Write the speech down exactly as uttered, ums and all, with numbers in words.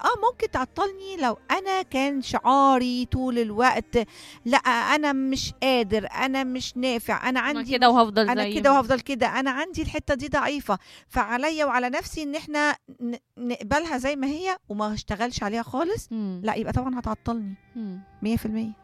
اه ممكن تعطلني لو انا كان شعاري طول الوقت لا انا مش قادر، انا مش نافع، انا انا عندي كده مش وهفضل انا زي كده ما. وهفضل كده، انا عندي الحته دي ضعيفه، فعليا وعلى نفسي ان احنا ن- نقبلها زي ما هي وما اشتغلش عليها خالص. مم. لا يبقى طبعا هتعطلني مم. مية في المية.